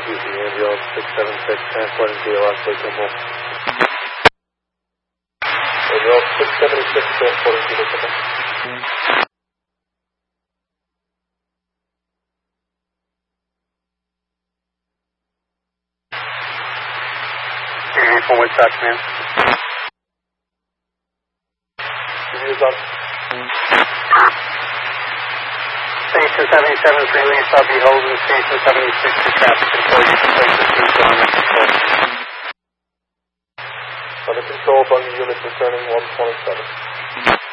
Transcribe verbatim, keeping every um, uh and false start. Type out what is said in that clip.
Easy, ambulance six seven six, transporting D L S, Lake Kimball. Ambulance six seven six, transporting D L S, Lake Kimball. From which track, man? Reviews on. Station seventy-seven, release, I'll be holding Station seventy-six for traffic control. You can place the speed on under control. Under control, bungee unit returning one twenty-seven.